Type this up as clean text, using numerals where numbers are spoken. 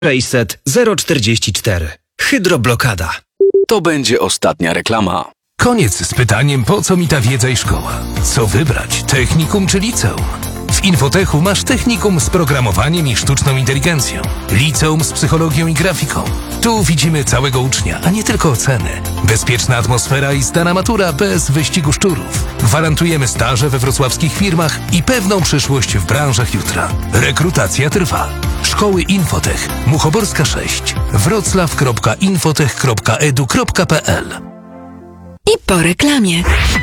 600 044. Hydroblokada. To będzie ostatnia reklama. Koniec z pytaniem, po co mi ta wiedza i szkoła? Co wybrać, technikum czy liceum? W Infotechu masz technikum z programowaniem i sztuczną inteligencją, liceum z psychologią i grafiką. Tu widzimy całego ucznia, a nie tylko oceny. Bezpieczna atmosfera i zdana matura bez wyścigu szczurów. Gwarantujemy staże we wrocławskich firmach i pewną przyszłość w branżach jutra. Rekrutacja trwa. Szkoły Infotech. Muchoborska 6. wroclaw.infotech.edu.pl. I po reklamie.